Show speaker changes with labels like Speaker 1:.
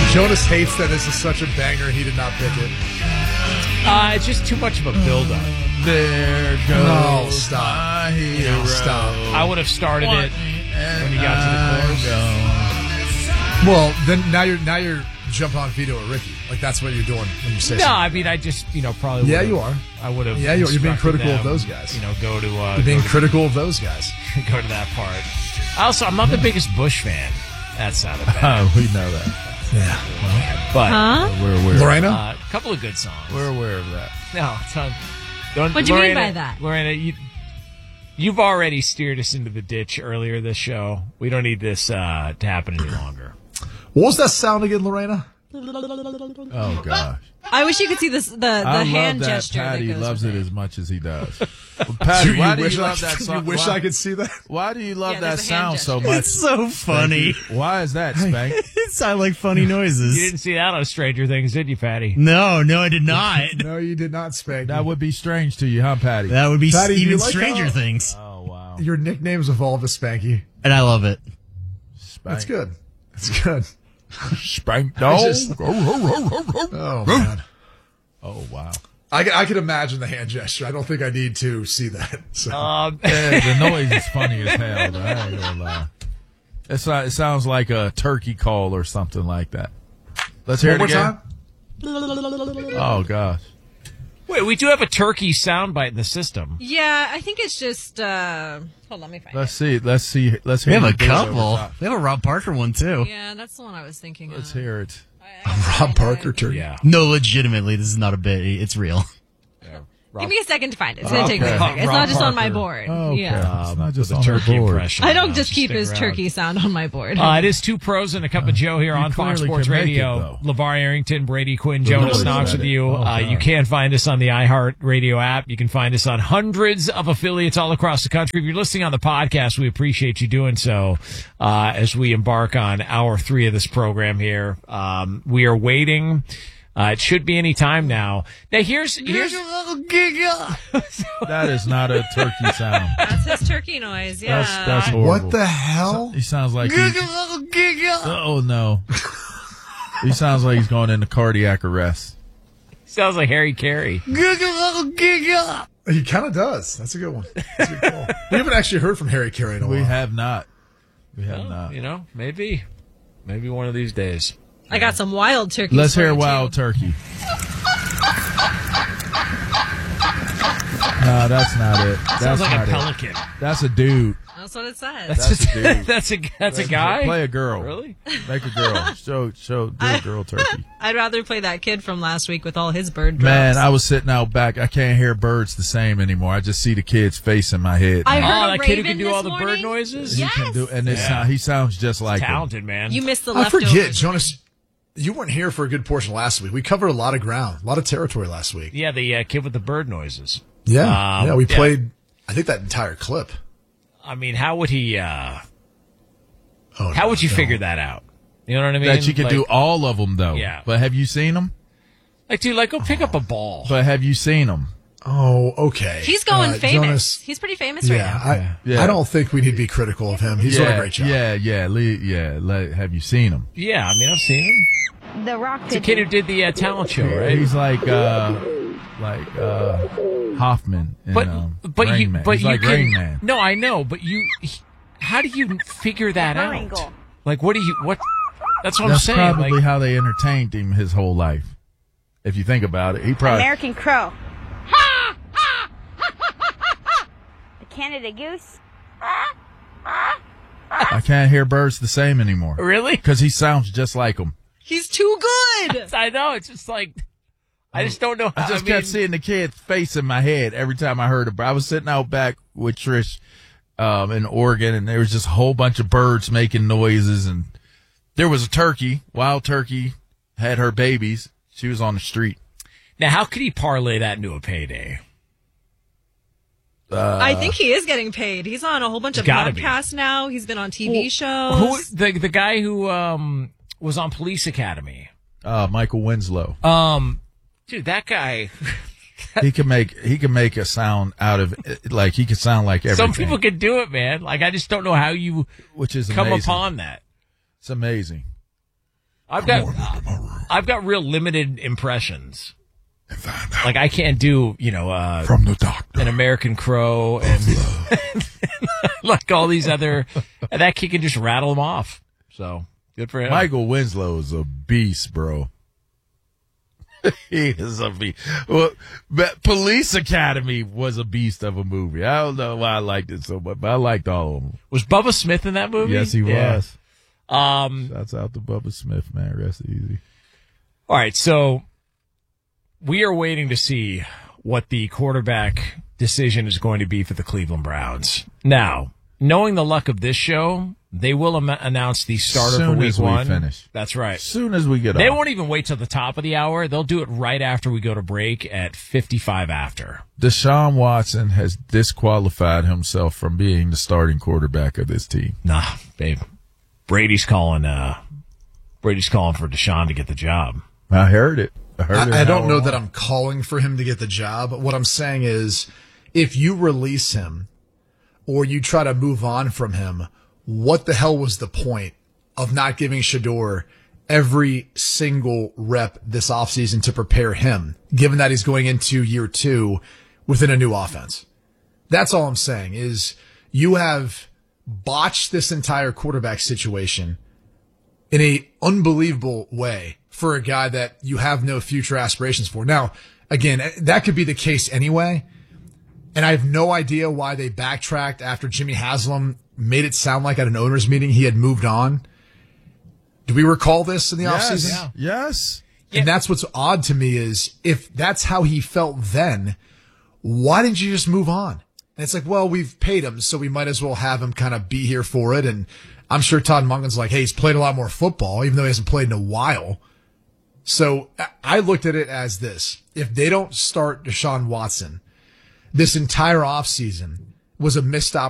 Speaker 1: Jonas hates that this is such a banger. He did not pick it.
Speaker 2: It's just too much of a build-up.
Speaker 3: There goes.
Speaker 1: No, stop.
Speaker 3: My hero.
Speaker 1: Stop.
Speaker 2: I would have started it when you got to the chorus.
Speaker 1: Well, then now you're jumping on Vito or Ricky. Like that's what you're doing when you say.
Speaker 2: No,
Speaker 1: something.
Speaker 2: I mean I just probably.
Speaker 1: Yeah, you are.
Speaker 2: I would have.
Speaker 1: Yeah, you're being critical
Speaker 2: them,
Speaker 1: of those guys.
Speaker 2: Go to.
Speaker 1: You're being critical of those guys.
Speaker 2: Go to that part. Also, I'm not the biggest Bush fan. That sounded bad.
Speaker 3: Oh, we know that.
Speaker 1: Yeah.
Speaker 2: But
Speaker 3: We're aware.
Speaker 1: Lorena,
Speaker 2: a couple of good songs.
Speaker 3: We're aware of that.
Speaker 2: No,
Speaker 4: what do you mean by that?
Speaker 2: Lorena, you've already steered us into the ditch earlier this show. We don't need this to happen any longer.
Speaker 1: what was that sound again, Lorena?
Speaker 3: Oh gosh.
Speaker 4: I wish you could see this the
Speaker 3: I
Speaker 4: hand
Speaker 3: love that
Speaker 4: gesture.
Speaker 3: Patty
Speaker 4: that goes
Speaker 3: loves
Speaker 4: with
Speaker 3: it as much as he does. Well, Patty, why do you love that song?
Speaker 1: You wish I could see that.
Speaker 3: Why do you love
Speaker 4: Yeah,
Speaker 3: that
Speaker 4: there's a hand
Speaker 3: sound so
Speaker 4: gesture.
Speaker 3: much?
Speaker 5: It's so funny.
Speaker 3: Why is that, Spank?
Speaker 5: It sounded like funny noises.
Speaker 2: You didn't see that on Stranger Things, did you, Patty?
Speaker 5: No, I did not.
Speaker 1: No, you did not, Spank.
Speaker 3: That would be strange to you, huh, Patty?
Speaker 5: That would be
Speaker 1: Patty, do you
Speaker 5: even
Speaker 1: like
Speaker 5: Stranger
Speaker 1: how-
Speaker 5: Things.
Speaker 3: Oh wow.
Speaker 1: Your nickname's evolved to Spanky.
Speaker 5: And I love it.
Speaker 3: Spank.
Speaker 1: That's good. That's good.
Speaker 3: Spank
Speaker 1: I
Speaker 3: dog.
Speaker 1: just- Oh man.
Speaker 3: Oh wow.
Speaker 1: I could imagine the hand gesture. I don't think I need to see that. So.
Speaker 3: Yeah, the noise is funny as hell. Though. I ain't gonna lie. It sounds like a turkey call or something like that. Let's hear
Speaker 1: One
Speaker 3: it
Speaker 1: more
Speaker 3: again.
Speaker 1: time.
Speaker 3: Oh gosh.
Speaker 2: Wait, we do have a turkey soundbite in the system.
Speaker 4: Yeah, I think it's just. Hold on, let me find
Speaker 3: Let's
Speaker 4: it.
Speaker 3: see. Let's hear.
Speaker 5: We have a
Speaker 3: the video over
Speaker 5: couple.
Speaker 3: top.
Speaker 5: We have a Rob Parker one, too.
Speaker 4: Yeah, that's the one I was thinking
Speaker 3: Let's
Speaker 4: of.
Speaker 3: hear it.
Speaker 1: Rob Parker turkey.
Speaker 2: Yeah.
Speaker 5: No, legitimately, this is not a bit. It's real.
Speaker 4: Give me a second to find it. It's going to take me a
Speaker 3: Okay.
Speaker 4: second. It's
Speaker 2: Rob
Speaker 4: not just on my
Speaker 3: Parker.
Speaker 4: board.
Speaker 3: Oh, okay.
Speaker 4: Yeah.
Speaker 3: It's not just
Speaker 2: The
Speaker 3: on
Speaker 2: turkey
Speaker 3: the board.
Speaker 2: impression.
Speaker 4: I don't
Speaker 2: No,
Speaker 4: just keep
Speaker 2: stick
Speaker 4: his
Speaker 2: around.
Speaker 4: turkey sound on my board.
Speaker 2: It is Two Pros and a Cup of Joe here on Fox
Speaker 3: clearly
Speaker 2: Sports
Speaker 3: can make it,
Speaker 2: Radio.
Speaker 3: though.
Speaker 2: LeVar Arrington, Brady Quinn,
Speaker 3: The
Speaker 2: Jonas
Speaker 3: noise
Speaker 2: Knox
Speaker 3: at
Speaker 2: with
Speaker 3: it.
Speaker 2: you.
Speaker 3: Oh,
Speaker 2: You
Speaker 3: God.
Speaker 2: can find us on the iHeartRadio app. You can find us on hundreds of affiliates all across the country. If you're listening on the podcast, we appreciate you doing so as we embark on hour 3 of this program here. We are waiting. It should be any time now. Now here's
Speaker 3: That is not a turkey sound.
Speaker 4: That's his turkey noise, yeah.
Speaker 3: That's horrible.
Speaker 1: What the hell?
Speaker 3: He sounds like oh no. He sounds like he's going into cardiac arrest.
Speaker 2: sounds like Harry Carey.
Speaker 1: He kind of does. That's a good one. That's a good call. We haven't actually heard from Harry Carey in a while.
Speaker 3: We have not. We have not.
Speaker 2: You know, maybe one of these days.
Speaker 4: I got some wild turkeys.
Speaker 3: Let's
Speaker 4: for
Speaker 3: hear
Speaker 4: you, too.
Speaker 3: Wild Turkey. No, that's not it. That's
Speaker 2: Sounds like
Speaker 3: not
Speaker 2: a
Speaker 3: it.
Speaker 2: pelican.
Speaker 3: That's a dude.
Speaker 4: That's what it says.
Speaker 3: That's a dude.
Speaker 2: That's a guy.
Speaker 3: Play a girl.
Speaker 2: Really?
Speaker 3: Make a girl. Do a girl turkey.
Speaker 4: I'd rather play that kid from last week with all his bird drops.
Speaker 3: Man, I was sitting out back. I can't hear birds the same anymore. I just see the kid's face in my head.
Speaker 4: I heard
Speaker 2: Oh,
Speaker 4: a
Speaker 2: that kid who
Speaker 4: raven
Speaker 2: can do
Speaker 4: this
Speaker 2: all the bird
Speaker 4: morning.
Speaker 2: noises?
Speaker 4: Yes.
Speaker 3: He can do, and he sounds just like him.
Speaker 2: Talented, man.
Speaker 4: You missed the
Speaker 1: I
Speaker 4: leftovers.
Speaker 1: forget, Jonas. You weren't here for a good portion last week. We covered a lot of ground, a lot of territory last week.
Speaker 2: Yeah, the kid with the bird noises.
Speaker 1: Yeah, we
Speaker 2: yeah.
Speaker 1: played. I think that entire clip.
Speaker 2: I mean, how would he?
Speaker 1: Oh,
Speaker 2: How would you figure that out? You know what I mean?
Speaker 3: That you can
Speaker 2: Like-
Speaker 3: do all of them, though.
Speaker 2: Yeah.
Speaker 3: But have you seen them?
Speaker 2: Like, dude, go pick up a ball.
Speaker 3: But have you seen them?
Speaker 1: Oh, okay.
Speaker 4: He's going famous.
Speaker 1: Jonas,
Speaker 4: He's pretty famous right now.
Speaker 3: Yeah.
Speaker 1: I don't think we need to be critical of him. He's doing a great job.
Speaker 3: Have you seen him?
Speaker 2: Yeah, I mean, I've seen him.
Speaker 6: The rock
Speaker 2: It's a kid who did the talent show, right?
Speaker 3: He's like Hoffman. In,
Speaker 2: but
Speaker 3: Rain
Speaker 2: you,
Speaker 3: Man.
Speaker 2: but
Speaker 3: He's
Speaker 2: you
Speaker 3: like
Speaker 2: can.
Speaker 3: Rain Man.
Speaker 2: No, I know, but how do you figure that out?
Speaker 6: Angle.
Speaker 2: Like, what? That's what I'm
Speaker 3: That's
Speaker 2: saying.
Speaker 3: probably
Speaker 2: Like,
Speaker 3: how they entertained him his whole life. If you think about it, he probably.
Speaker 6: American crow. The Canada goose.
Speaker 3: I can't hear birds the same anymore
Speaker 2: really?
Speaker 3: because he sounds just like them.
Speaker 4: He's too good.
Speaker 2: I know. It's just like I just don't know. How,
Speaker 3: I just kept seeing the kid's face in my head every time I heard it. I was sitting out back with Trish in Oregon, and there was just a whole bunch of birds making noises, and there was a turkey, wild turkey, had her babies. She was on the street.
Speaker 2: Now, how could he parlay that into a payday?
Speaker 4: I think he is getting paid. He's on a whole bunch of
Speaker 2: Gotta be.
Speaker 4: podcasts now. He's been on TV shows.
Speaker 2: The guy who was on Police Academy?
Speaker 3: Michael Winslow.
Speaker 2: Dude, that guy.
Speaker 3: He can make a sound out of like he could sound like everything.
Speaker 2: Some people can do it, man. Like, I just don't know how you
Speaker 3: which is
Speaker 2: come
Speaker 3: amazing.
Speaker 2: upon that.
Speaker 3: It's amazing.
Speaker 2: I've got real limited impressions. Like I can't do,
Speaker 3: From the doctor.
Speaker 2: an American Crow and like all these other, and that kid can just rattle them off. So good for him.
Speaker 3: Michael Winslow is a beast, bro. He is a beast. Well, but Police Academy was a beast of a movie. I don't know why I liked it so much, but I liked all of them.
Speaker 2: Was Bubba Smith in that movie?
Speaker 3: Yes, he
Speaker 2: Yeah.
Speaker 3: was. Shouts out to Bubba Smith, man. Rest easy.
Speaker 2: All right, so we are waiting to see what the quarterback decision is going to be for the Cleveland Browns. Now, knowing the luck of this show, they will announce the starter for
Speaker 3: Soon
Speaker 2: week
Speaker 3: as we
Speaker 2: one.
Speaker 3: finish.
Speaker 2: That's right.
Speaker 3: As soon as we get
Speaker 2: They
Speaker 3: off.
Speaker 2: won't even wait till the top of the hour. They'll do it right after we go to break at 55 after.
Speaker 3: Deshaun Watson has disqualified himself from being the starting quarterback of this team.
Speaker 2: Nah, babe. Brady's calling for Deshaun to get the job.
Speaker 3: I heard it.
Speaker 1: I don't know that I'm calling for him to get the job. What I'm saying is, if you release him or you try to move on from him, what the hell was the point of not giving Shador every single rep this offseason to prepare him, given that he's going into year 2 within a new offense? That's all I'm saying is you have botched this entire quarterback situation in a unbelievable way for a guy that you have no future aspirations for. Now, again, that could be the case anyway. And I have no idea why they backtracked after Jimmy Haslam made it sound like at an owners meeting he had moved on. Do we recall this in the offseason?
Speaker 3: Yes.
Speaker 1: And that's what's odd to me is if that's how he felt then, why didn't you just move on? And it's like, well, we've paid him, so we might as well have him kind of be here for it. And I'm sure Todd Monken's like, hey, he's played a lot more football, even though he hasn't played in a while. So I looked at it as this. If they don't start Deshaun Watson, this entire offseason was a missed opportunity